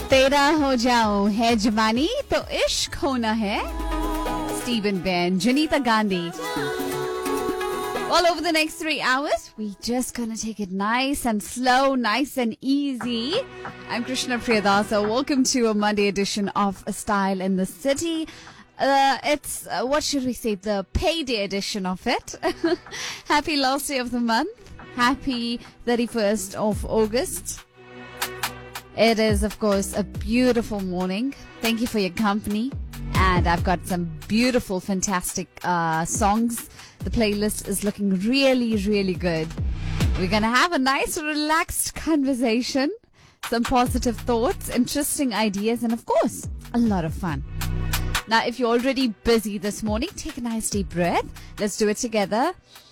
तेरा हो जाऊं है जवानी तो इश्क होना है. Stephen Ben, Janita Gandhi. Well, over the next 3 hours, we're just gonna take it nice and slow, nice and easy. I'm Krishna Priyadasa. Welcome to a Monday edition of A Style in the City. It's, what should we say, the payday edition of it. Happy last day of the month. Happy 31st of August. It is, of course, a beautiful morning. Thank you for your company. And I've got some beautiful, fantastic songs. The playlist is looking really, really good. We're going to have a nice, relaxed conversation, some positive thoughts, interesting ideas, and of course, a lot of fun. Now, if you're already busy this morning, take a nice deep breath. Let's do it together.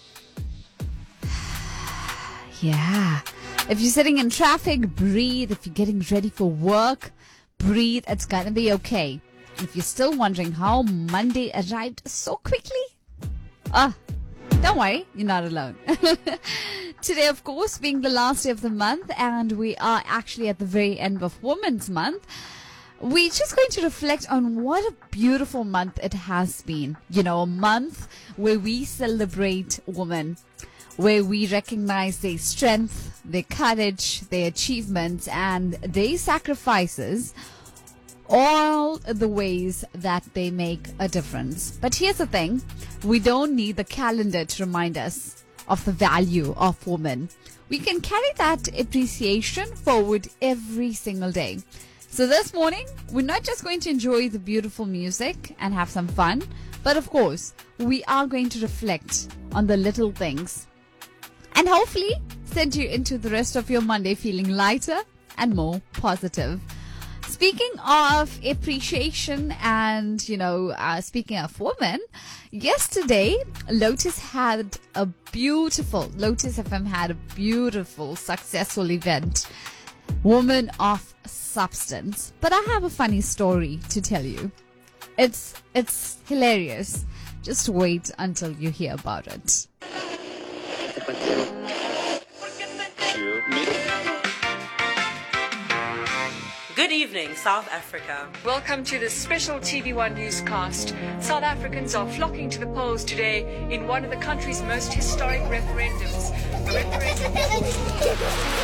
Yeah. If you're sitting in traffic, breathe. If you're getting ready for work, breathe. It's going to be okay. If you're still wondering how Monday arrived so quickly, don't worry, you're not alone. Today, of course, being the last day of the month, and we are actually at the very end of Women's Month, we're just going to reflect on what a beautiful month it has been. You know, a month where we celebrate women, where we recognize their strength, their courage, their achievements, and their sacrifices, all the ways that they make a difference. But here's the thing, we don't need the calendar to remind us of the value of women. We can carry that appreciation forward every single day. So this morning, we're not just going to enjoy the beautiful music and have some fun, but of course, we are going to reflect on the little things and hopefully send you into the rest of your Monday feeling lighter and more positive. Speaking of appreciation and, speaking of women, yesterday, Lotus FM had a beautiful, successful event, Women of Substance. But I have a funny story to tell you. It's hilarious. Just wait until you hear about it. Good evening, South Africa. Welcome to the special TV1 newscast. South Africans are flocking to the polls today in one of the country's most historic referendums.